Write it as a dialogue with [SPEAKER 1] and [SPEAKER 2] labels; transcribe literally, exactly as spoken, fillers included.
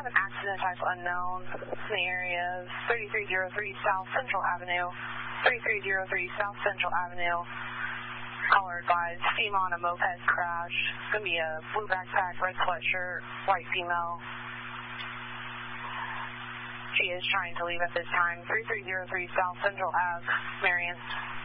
[SPEAKER 1] an accident type unknown in the area of thirty-three oh three South Central Avenue. thirty-three oh three South Central Avenue. Caller advised, female on a moped crash. It's going to be a blue backpack, red sweatshirt, white female. She is trying to leave at this time. thirty-three oh three South Central Ave, Marion.